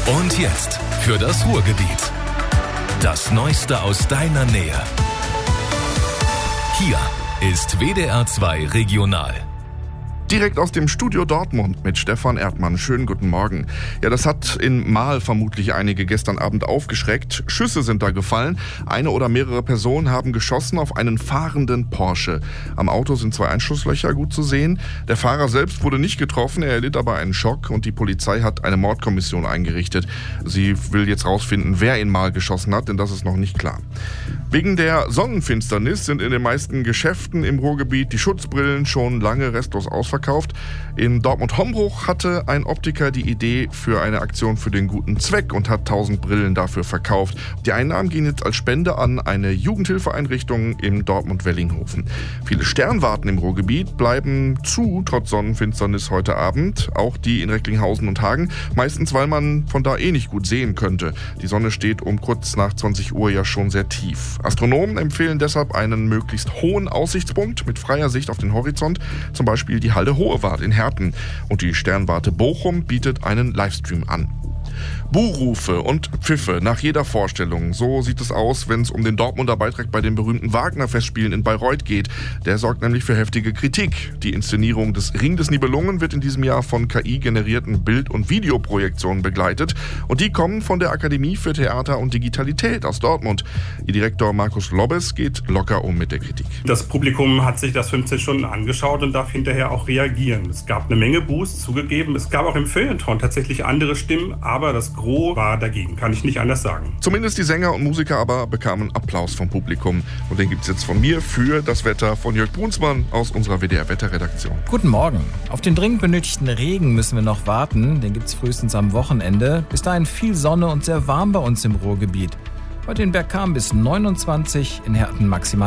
Und jetzt für das Ruhrgebiet. Das Neueste aus deiner Nähe. Hier ist WDR 2 Regional. Direkt aus dem Studio Dortmund mit Stefan Erdmann. Schönen guten Morgen. Ja, das hat in Marl vermutlich einige gestern Abend aufgeschreckt. Schüsse sind da gefallen. Eine oder mehrere Personen haben geschossen auf einen fahrenden Porsche. Am Auto sind 2 Einschusslöcher gut zu sehen. Der Fahrer selbst wurde nicht getroffen, er erlitt aber einen Schock und die Polizei hat eine Mordkommission eingerichtet. Sie will jetzt rausfinden, wer in Marl geschossen hat, denn das ist noch nicht klar. Wegen der Sonnenfinsternis sind in den meisten Geschäften im Ruhrgebiet die Schutzbrillen schon lange restlos ausverkauft. In Dortmund-Hombruch hatte ein Optiker die Idee für eine Aktion für den guten Zweck und hat 1000 Brillen dafür verkauft. Die Einnahmen gehen jetzt als Spende an eine Jugendhilfeeinrichtung im Dortmund-Wellinghofen. Viele Sternwarten im Ruhrgebiet bleiben zu, trotz Sonnenfinsternis heute Abend. Auch die in Recklinghausen und Hagen. Meistens, weil man von da nicht gut sehen könnte. Die Sonne steht um kurz nach 20 Uhr ja schon sehr tief. Astronomen empfehlen deshalb einen möglichst hohen Aussichtspunkt mit freier Sicht auf den Horizont, zum Beispiel die Halde Hohewart in Herten. Und die Sternwarte Bochum bietet einen Livestream an. Buhrufe und Pfiffe nach jeder Vorstellung. So sieht es aus, wenn es um den Dortmunder Beitrag bei den berühmten Wagner-Festspielen in Bayreuth geht. Der sorgt nämlich für heftige Kritik. Die Inszenierung des Ring des Nibelungen wird in diesem Jahr von KI-generierten Bild- und Videoprojektionen begleitet. Und die kommen von der Akademie für Theater und Digitalität aus Dortmund. Ihr Direktor Markus Lobbes geht locker um mit der Kritik. Das Publikum hat sich das 15 Stunden angeschaut und darf hinterher auch reagieren. Es gab eine Menge Buhs, zugegeben. Es gab auch im Feuilleton tatsächlich andere Stimmen, aber das Gros war dagegen, kann ich nicht anders sagen. Zumindest die Sänger und Musiker aber bekamen Applaus vom Publikum. Und den gibt es jetzt von mir für das Wetter von Jörg Brunsmann aus unserer WDR-Wetterredaktion. Guten Morgen. Auf den dringend benötigten Regen müssen wir noch warten. Den gibt es frühestens am Wochenende. Bis dahin viel Sonne und sehr warm bei uns im Ruhrgebiet. Heute in Bergkamen bis 29, in Herten maximal